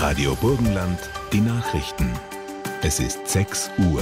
Radio Burgenland, die Nachrichten. Es ist 6 Uhr.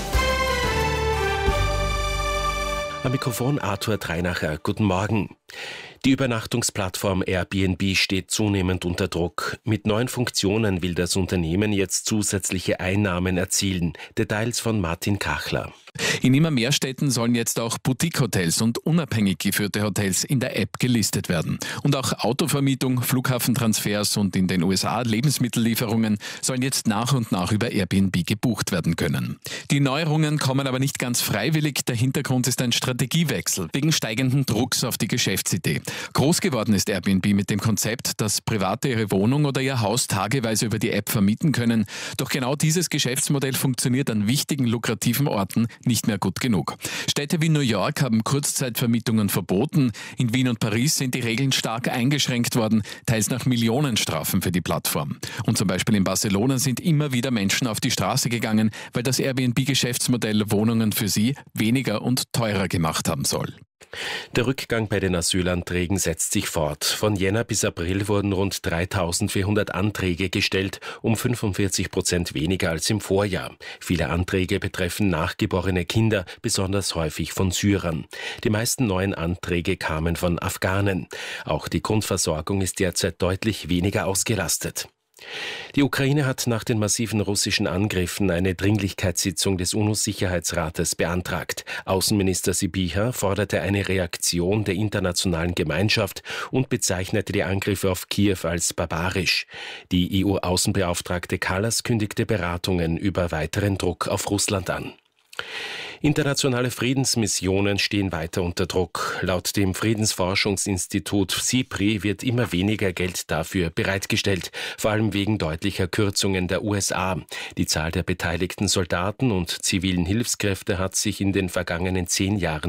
Am Mikrofon Arthur Dreinacher. Guten Morgen. Die Übernachtungsplattform Airbnb steht zunehmend unter Druck. Mit neuen Funktionen will das Unternehmen jetzt zusätzliche Einnahmen erzielen. Details von Martin Kachler. In immer mehr Städten sollen jetzt auch Boutique-Hotels und unabhängig geführte Hotels in der App gelistet werden. Und auch Autovermietung, Flughafentransfers und in den USA Lebensmittellieferungen sollen jetzt nach und nach über Airbnb gebucht werden können. Die Neuerungen kommen aber nicht ganz freiwillig. Der Hintergrund ist ein Strategiewechsel wegen steigenden Drucks auf die Geschäftsidee. Groß geworden ist Airbnb mit dem Konzept, dass Private ihre Wohnung oder ihr Haus tageweise über die App vermieten können. Doch genau dieses Geschäftsmodell funktioniert an wichtigen, lukrativen Orten nicht mehr gut genug. Städte wie New York haben Kurzzeitvermietungen verboten. In Wien und Paris sind die Regeln stark eingeschränkt worden, teils nach Millionenstrafen für die Plattform. Und zum Beispiel in Barcelona sind immer wieder Menschen auf die Straße gegangen, weil das Airbnb-Geschäftsmodell Wohnungen für sie weniger und teurer gemacht haben soll. Der Rückgang bei den Asylanträgen setzt sich fort. Von Jänner bis April wurden rund 3.400 Anträge gestellt, um 45% weniger als im Vorjahr. Viele Anträge betreffen nachgeborene Kinder, besonders häufig von Syrern. Die meisten neuen Anträge kamen von Afghanen. Auch die Grundversorgung ist derzeit deutlich weniger ausgelastet. Die Ukraine hat nach den massiven russischen Angriffen eine Dringlichkeitssitzung des UNO-Sicherheitsrates beantragt. Außenminister Sybiha forderte eine Reaktion der internationalen Gemeinschaft und bezeichnete die Angriffe auf Kiew als barbarisch. Die EU-Außenbeauftragte Kallas kündigte Beratungen über weiteren Druck auf Russland an. Internationale Friedensmissionen stehen weiter unter Druck. Laut dem Friedensforschungsinstitut SIPRI wird immer weniger Geld dafür bereitgestellt, vor allem wegen deutlicher Kürzungen der USA. Die Zahl der beteiligten Soldaten und zivilen Hilfskräfte hat sich in den vergangenen 10 Jahren